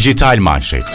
Dijital Manşet.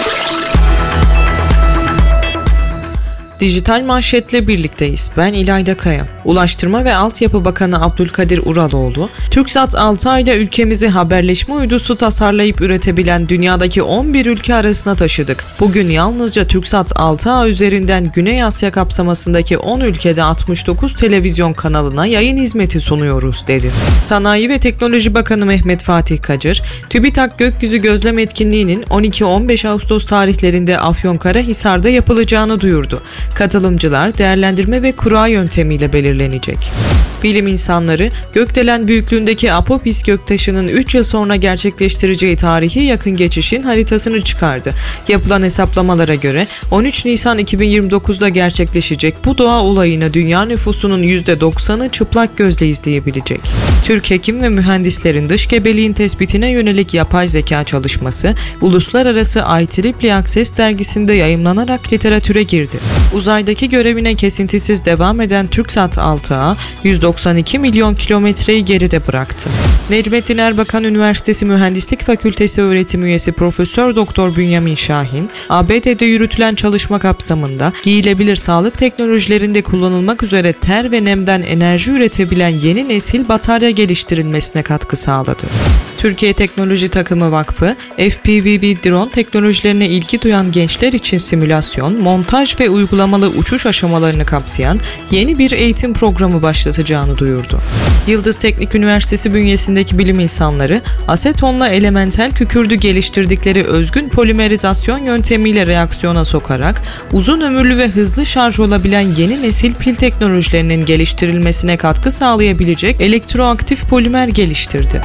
Dijital Manşet'le birlikteyiz. Ben İlayda Kaya. Ulaştırma ve Altyapı Bakanı Abdülkadir Uraloğlu, TürkSat 6 ayda ülkemizi haberleşme uydusu tasarlayıp üretebilen dünyadaki 11 ülke arasına taşıdık. Bugün yalnızca TürkSat 6A üzerinden Güney Asya kapsamasındaki 10 ülkede 69 televizyon kanalına yayın hizmeti sunuyoruz, dedi. Sanayi ve Teknoloji Bakanı Mehmet Fatih Kacır, TÜBİTAK Gökyüzü Gözlem Etkinliği'nin 12-15 Ağustos tarihlerinde Afyonkarahisar'da yapılacağını duyurdu. Katılımcılar değerlendirme ve kura yöntemiyle belirlenecek. Bilim insanları, gökdelen büyüklüğündeki Apopis göktaşının 3 yıl sonra gerçekleştireceği tarihi yakın geçişin haritasını çıkardı. Yapılan hesaplamalara göre 13 Nisan 2029'da gerçekleşecek bu doğa olayını dünya nüfusunun %90'ı çıplak gözle izleyebilecek. Türk hekim ve mühendislerin dış gebeliğin tespitine yönelik yapay zeka çalışması, uluslararası IEEE Access dergisinde yayımlanarak literatüre girdi. Uzaydaki görevine kesintisiz devam eden TürkSat 6A, 192 milyon kilometreyi geride bıraktı. Necmettin Erbakan Üniversitesi Mühendislik Fakültesi öğretim üyesi Profesör Doktor Bünyamin Şahin, ABD'de yürütülen çalışma kapsamında giyilebilir sağlık teknolojilerinde kullanılmak üzere ter ve nemden enerji üretebilen yeni nesil batarya geliştirilmesine katkı sağladı. Türkiye Teknoloji Takımı Vakfı, FPV drone teknolojilerine ilgi duyan gençler için simülasyon, montaj ve uygulamalı uçuş aşamalarını kapsayan yeni bir eğitim programı başlatacağını duyurdu. Yıldız Teknik Üniversitesi bünyesindeki bilim insanları, asetonla elementel kükürdü geliştirdikleri özgün polimerizasyon yöntemiyle reaksiyona sokarak, uzun ömürlü ve hızlı şarj olabilen yeni nesil pil teknolojilerinin geliştirilmesine katkı sağlayabilecek elektroaktif polimer geliştirdi.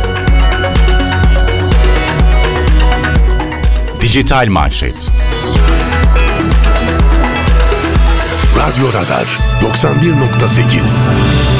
Dijital Manşet. Radyo Radar 91.8